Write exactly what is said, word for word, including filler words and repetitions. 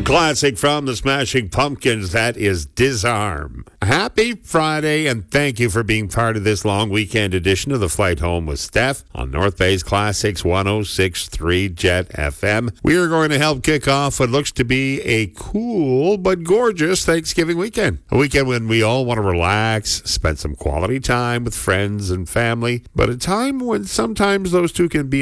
Classic from the Smashing Pumpkins, that is Disarm. Happy Friday, and thank you for being part of this long weekend edition of The Flight Home with Steph on North Bay's Classics one oh six point three Jet F M. We are going to help kick off what looks to be a cool but gorgeous Thanksgiving weekend. A weekend when we all want to relax, spend some quality time with friends and family, but a time when sometimes those two can be